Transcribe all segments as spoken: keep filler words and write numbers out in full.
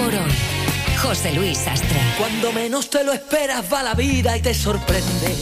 por hoy. José Luis Sastre. Cuando menos te lo esperas va la vida y te sorprende.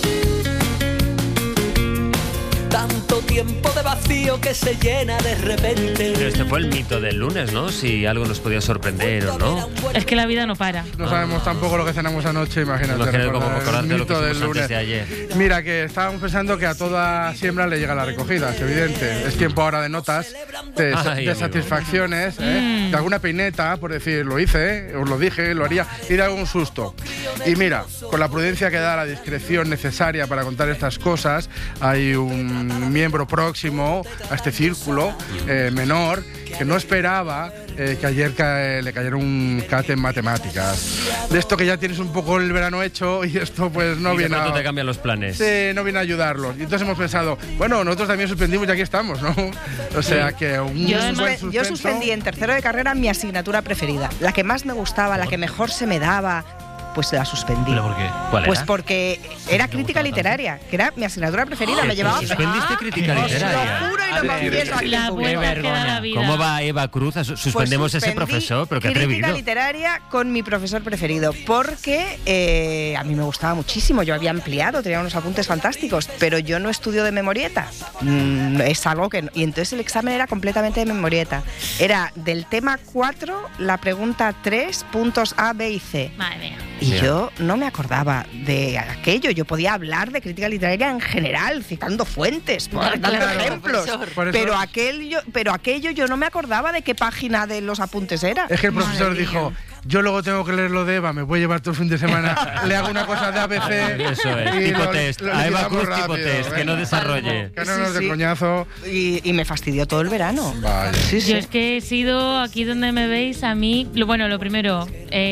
Tanto tiempo de vacío que se llena de repente. Pero este fue el mito del lunes, ¿no? Si algo nos podía sorprender o no. Es que la vida no para. No sabemos tampoco lo que cenamos anoche, imagínate. No quiero como recordar acordarte el lo que mito hicimos del lunes. antes de ayer. Mira, que estábamos pensando que a toda siembra le llega la recogida, es evidente. Es tiempo ahora de notas, de, Ay, de amigo. satisfacciones, ¿eh? De alguna peineta, por decir, lo hice, ¿eh? Os lo dije, lo haría, y de algún susto. Y mira, con la prudencia que da la discreción necesaria para contar estas cosas, hay un miembro próximo a este círculo eh, menor que no esperaba eh, que ayer ca le cayera un cat en matemáticas. De esto que ya tienes un poco el verano hecho y esto pues no y viene de pronto a... te cambian los planes. Sí, no viene a ayudarlos. Y entonces hemos pensado, bueno, nosotros también suspendimos y aquí estamos, ¿no? O sea que un Yo, buen suspe- suspenso... yo suspendí en tercero de carrera mi asignatura preferida, la que más me gustaba, la que mejor se me daba. Pues la suspendí. ¿Pero por qué? ¿Cuál Pues era? porque era crítica literaria, que era mi asignatura preferida, me llevaba... ¿Suspendiste crítica Os literaria? lo juro y lo confieso aquí en La público. vuelta que da la vida. ¿Cómo va Eva Cruz? a su- Suspendemos Pues ese suspendí profesor, pero qué crítica atrevido. literaria con mi profesor preferido, porque eh, a mí me gustaba muchísimo, yo había ampliado, tenía unos apuntes fantásticos, pero yo no estudio de memorieta, mm, es algo que... No. Y entonces el examen era completamente de memorieta. Era del tema cuatro, la pregunta tres, puntos A, B y C. Madre mía. Y Sí. yo no me acordaba de aquello. Yo podía hablar de crítica literaria en general, citando fuentes, por dando Claro, ejemplos. Por eso- Pero aquello, pero aquello yo no me acordaba de qué página de los apuntes era. Es que el profesor Madre dijo, mía. yo luego tengo que leer lo de Eva, me voy a llevar todo el fin de semana, le hago una cosa de A B C... Eso es, y tipo lo- test. lo A Eva liquidamos Cruz tipo rápido, test, que venga. no desarrolle. Que no nos Sí, de sí. coñazo. Y, y me fastidió todo el verano. Vaya. Sí, sí. Yo es que he sido, aquí donde me veis, a mí, lo- bueno, lo primero,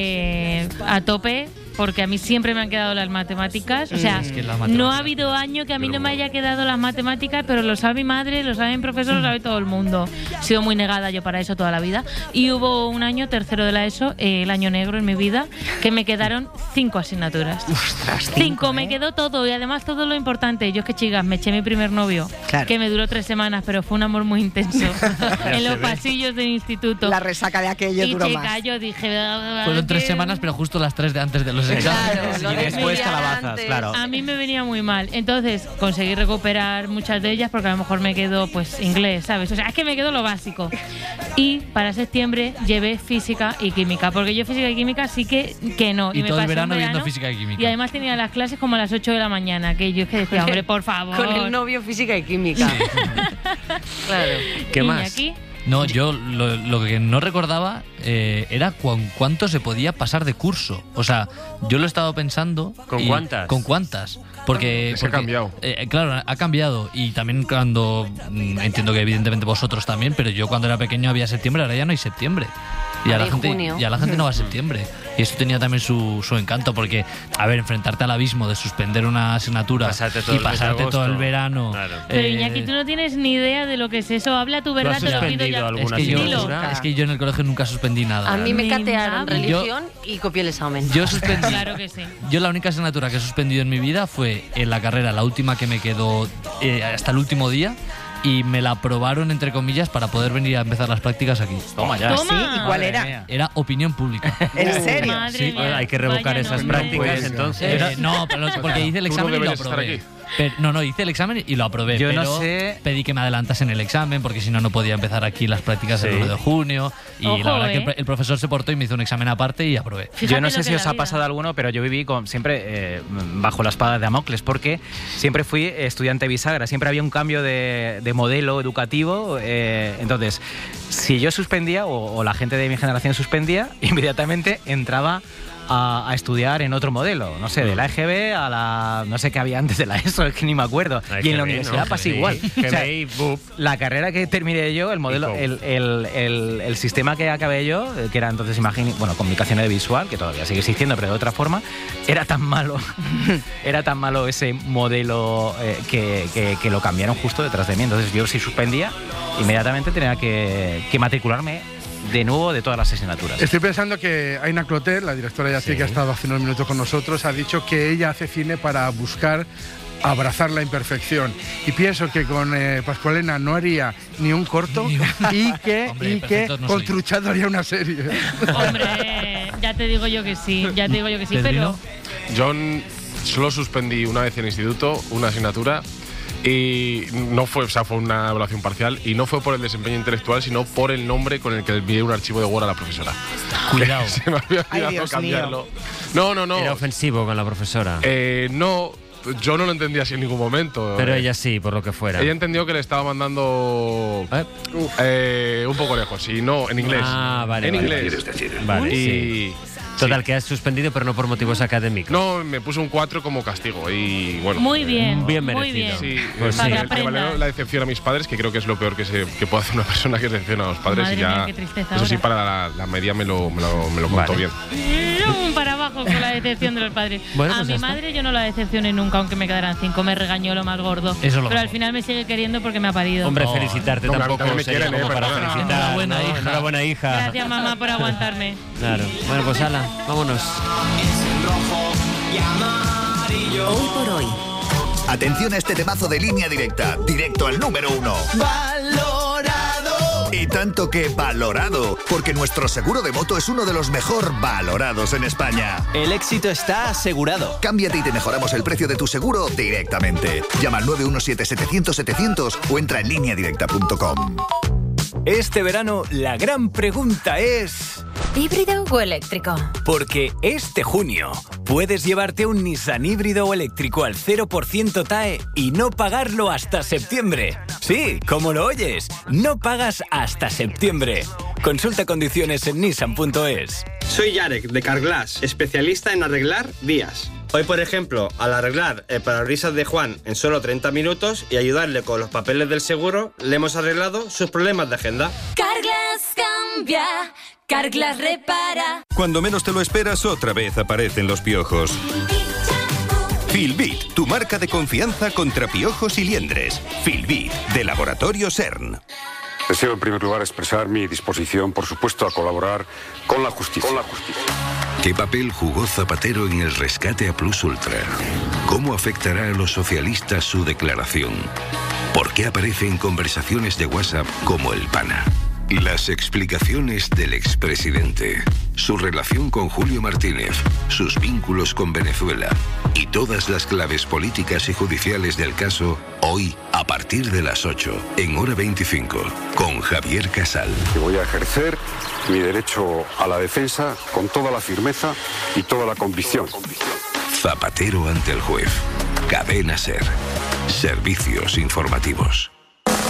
eh, a tope, porque a mí siempre me han quedado las matemáticas. O sea, Es que las no matemáticas- ha habido año que a mí no me haya quedado las matemáticas, pero lo sabe mi madre, lo sabe mi profesor, lo sabe todo el mundo. He sido muy negada yo para eso toda la vida. Y hubo un año, tercero de la ESO, eh, el año negro en mi vida, que me quedaron cinco asignaturas. Ostras, Cinco, cinco, me ¿eh? quedó todo y además todo lo importante. Yo es que, chicas, me eché mi primer novio, Claro. que me duró tres semanas, pero fue un amor muy intenso en los se ve. pasillos del instituto. La resaca de aquello y duró chica, más. yo dije... Fueron tres que- semanas, pero justo las tres de antes de los exámenes. Claro, lo y después de calabazas, antes. claro. A mí me venía muy mal. Entonces conseguí recuperar muchas de ellas porque a lo mejor me quedó pues inglés, ¿sabes? O sea, es que me quedó lo básico. Y para septiembre llevé física y química, porque yo física y química sí que, que no. Y me todo el pasé un verano viendo física y química. Y además tenía las clases como a las ocho de la mañana, que yo es que decía, hombre, por favor. Con el novio física y química. Claro. ¿Qué más? Iñaki, No, yo lo, lo que no recordaba eh, era cuán- cuánto se podía pasar de curso. O sea, yo lo he estado pensando. ¿Con y- cuántas? ¿Con cuántas? Porque, Se ha porque, cambiado. eh, claro, ha cambiado. Y también cuando. mm, Entiendo que evidentemente vosotros también, pero yo cuando era pequeño había septiembre, ahora ya no hay septiembre. Y a, Ahora la hay gente, junio. y a la gente no va a septiembre. Y eso tenía también su, su encanto, porque, a ver, enfrentarte al abismo de suspender una asignatura Pasarte todo y el mes de pasarte todo el agosto. verano. Claro. pero eh, Iñaki, tú no tienes ni idea de lo que es eso. Habla tu verdad, has te lo pido suspendido ya. alguna es que, yo, asignatura? es que yo en el colegio nunca suspendí nada. A mí me Ni catearon nada. religión y copié el examen. Yo suspendí. Claro que sí. Yo la única asignatura que he suspendido en mi vida fue en la carrera, la última que me quedó eh, hasta el último día, y me la aprobaron, entre comillas, para poder venir a empezar las prácticas aquí. Toma ya. Toma. ¿Sí? ¿Y cuál era? Era opinión pública. ¿En serio? Madre Sí. mía, Bueno, hay que revocar vaya esas nombre. prácticas, Pues, entonces. Era- no, pero porque hice el Tú no examen y lo deberías estar aprobé. aquí. Pero- no, no, hice el examen y lo aprobé. Yo no pero sé- pedí que me adelantasen el examen porque si no, no podía empezar aquí las prácticas el Sí. uno de junio. Y Ojo, la verdad ¿eh? que el, pro- el profesor se portó y me hizo un examen aparte y aprobé. Fíjate Yo no lo sé que si es os la ha vida. pasado alguno, pero yo viví con, siempre eh, bajo la espada de Damocles, porque siempre fui estudiante bisagra, siempre había un cambio de, de modelo educativo. eh, entonces, si yo suspendía o, o la gente de mi generación suspendía, inmediatamente entraba a, a estudiar en otro modelo, no sé, de la E G B a la... no sé qué había antes de la ESO, es que ni me acuerdo. La y en la E G B, universidad ¿no? pasa Sí. igual. O sea, G B y B U P. la carrera que terminé yo, el modelo, Y el, el, el, el sistema que acabé yo, eh, que era entonces imagen, bueno, comunicación audiovisual, que todavía sigue existiendo, pero de otra forma, era tan malo, era tan malo ese modelo eh, que, que, que lo cambiaron justo detrás de mí. Entonces yo si suspendía, inmediatamente tenía que, que matricularme de nuevo de todas las asignaturas. Estoy pensando que Aina Clotet, la directora de A T I, Sí. que ha estado hace unos minutos con nosotros, ha dicho que ella hace cine para buscar abrazar la imperfección. Y pienso que con eh, Pascualena no haría ni un corto y que, Hombre, y que perfecto, no con soy. Truchado haría una serie. Hombre, ya te digo yo que sí, ya te digo yo que sí, pero... Yo solo suspendí una vez en instituto una asignatura y no fue, o sea, fue una evaluación parcial y no fue por el desempeño intelectual, sino por el nombre con el que envié un archivo de Word a la profesora. Cuidado. Se me había Ay, olvidado Dios cambiarlo. No, no, no. Era ofensivo con la profesora. Eh, no, yo no lo entendí así en ningún momento. Pero Eh, ella sí, por lo que fuera. Ella entendió que le estaba mandando ¿Eh? eh, un poco lejos, y no, en inglés. Ah, vale, En vale. inglés. Vale, y, sí. Total, que has suspendido, pero no por motivos académicos. No, me puso un cuatro como castigo y bueno. Muy bien, Bien muy merecido. bien. Sí, Pues eh, sí. le- Para que le valió aprendas. la decepción a mis padres, que creo que es lo peor que, se, que puede hacer una persona, que es decepciona a los padres. Madre y ya, mía, qué tristeza eso sí, ahora. para la, la media me lo, me lo, me lo contó Vale. bien. Un para abajo con la decepción de los padres. Bueno, a pues mi ya está. madre yo no la decepcioné nunca, aunque me quedaran cinco. Me regañó lo más gordo. Eso es lo pero al mejor. final me sigue queriendo porque me ha parido. Hombre, Oh, felicitarte no, a mí tampoco también me sería quieren, como eh, para perdona. felicitar. Enhorabuena, ¿no? hija. Enhorabuena, hija. Gracias, mamá, por aguantarme. Claro. Bueno, pues ala, vámonos. Hoy por hoy. Atención a este temazo de Línea Directa, directo al número uno. ¡Valorado! Y tanto que valorado, porque nuestro seguro de moto es uno de los mejor valorados en España. El éxito está asegurado. Cámbiate y te mejoramos el precio de tu seguro directamente. Llama al nueve uno siete, setecientos, setecientos o entra en línea directa punto com. Este verano la gran pregunta es... ¿Híbrido o eléctrico? Porque este junio puedes llevarte un Nissan híbrido o eléctrico al cero por ciento T A E y no pagarlo hasta septiembre. Sí, como lo oyes, no pagas hasta septiembre. Consulta condiciones en nissan punto es. Soy Yarek, de Carglass, especialista en arreglar vías. Hoy, por ejemplo, al arreglar el parabrisas de Juan en solo treinta minutos y ayudarle con los papeles del seguro, le hemos arreglado sus problemas de agenda. Carglass cambia, Carglass repara. Cuando menos te lo esperas, otra vez aparecen los piojos. Filbit, tu marca de confianza contra piojos y liendres. Filbit, de Laboratorio CERN. Deseo en primer lugar expresar mi disposición, por supuesto, a colaborar con la justicia. Con la justicia. ¿Qué papel jugó Zapatero en el rescate a Plus Ultra? ¿Cómo afectará a los socialistas su declaración? ¿Por qué aparece en conversaciones de WhatsApp como el pana? Las explicaciones del expresidente, su relación con Julio Martínez, sus vínculos con Venezuela y todas las claves políticas y judiciales del caso, hoy a partir de las ocho, en Hora veinticinco, con Javier Casal. Que voy a ejercer mi derecho a la defensa con toda la firmeza y toda la convicción. Zapatero ante el juez. Cadena SER. Servicios informativos.